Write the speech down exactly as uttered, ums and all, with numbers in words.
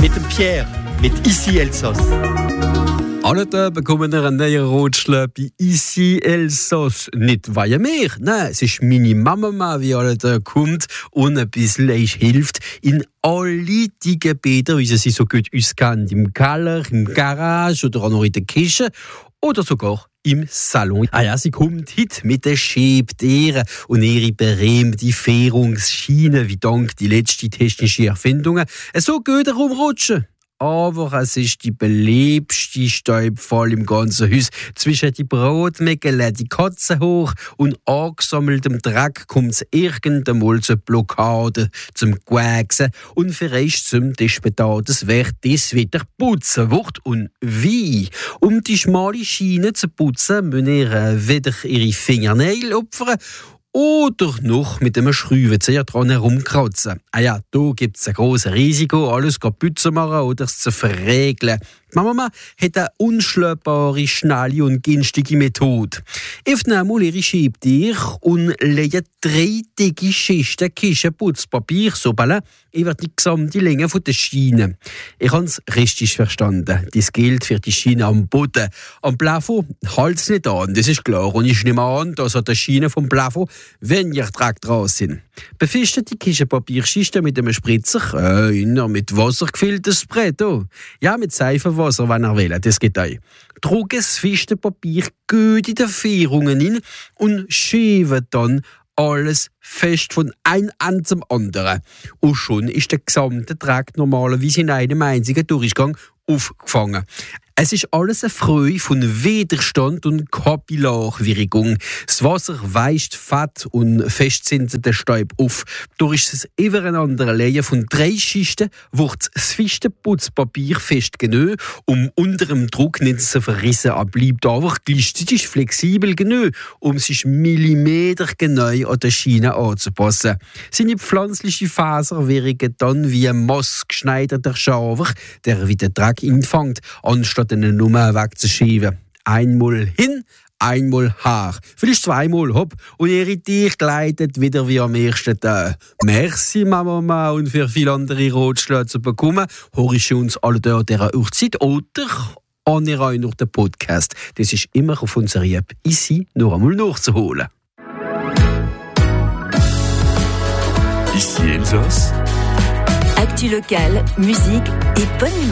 mit dem Pierre, mit Ici Elsass. Alle Tage bekommen wir einen neuen Rotschlag bei Ici Elsass. Nicht weil mehr, nein, es ist meine Mama, wie alle Tage kommt und ein bisschen euch hilft in alle die Gebete, wie sie sie so gut uns kennt. Im Keller, im Garage oder auch noch in der Küche oder sogar im Salon. Ah ja, sie kommt heute mit den Schäbtieren und ihre berühmte Fährungsschiene, wie dank die letzten technischen Erfindungen so gut herumrutschen. Aber es ist die beliebteste Staubfall im ganzen Haus. Zwischen die Brotmägel, die Katzen hoch und angesammeltem Dreck kommt es irgendeinmal zur Blockade, zum Gewächsen und vielleicht zum Despetat. Es wird das wieder putzen wird. Und wie? Um die schmale Schiene zu putzen, müssen ihr wieder ihre Fingernägel opfern oder noch mit einem Schraubenzieher dran herumkratzen. Ah ja, da gibt es ein grosses Risiko, alles kaputt zu machen oder es zu verregeln. Die Mama hat eine unschlagbare, schnelle und günstige Methode. Öffnen einmal ihre Schiebtiere und legen drei dicke Schichten Küchenputzpapier so ballen über die gesamte Länge der Schiene. Ich habe es richtig verstanden. Das gilt für die Schiene am Boden. Am Plafond hält es nicht an, das ist klar. Und ich nehme an, dass an der Schiene vom Plafond weniger Dreck dran sind. Befestigt die Küchenpapierschichten mit einem Spritzer, äh, mit Wasser gefülltes Spray. Oh. Ja, mit Seifenwasser, wenn ihr will, das geht auch. Trug das feste Papier gut in die Fährungen hin und schiebe dann alles fest von einem Ende zum anderen. Und schon ist der gesamte Dreck normalerweise in einem einzigen Durchgang aufgefangen. Es ist alles eine Freude von Widerstand und Kapillarwirkung. Das Wasser weist Fett und festsitzenden Staub auf. Durch das Übereinanderlegen von drei Schichten wird das feste Putzpapier fest genug, um unter dem Druck nicht zu verrissen. Es bleibt aber gleichzeitig flexibel genug, um sich millimetergenau an der Schiene anzupassen. Seine pflanzliche Faser wirken dann wie ein maßgeschneiderter Schaber, der wie der Dreck empfängt, anstatt eine Nummer wegzuschieben. Einmal hin, einmal her. Vielleicht zweimal, hopp. Und ihre Tiere gleitet wieder wie am ersten Tag. Merci, Mama, und für viele andere Ratschläge zu bekommen, höre ich uns alle dort dieser Uhrzeit oder an ihr euch noch den Podcast. Das ist immer auf unserer App Ici noch einmal nachzuholen. Ici Elsass. Actu locale, musique et bonne humeur.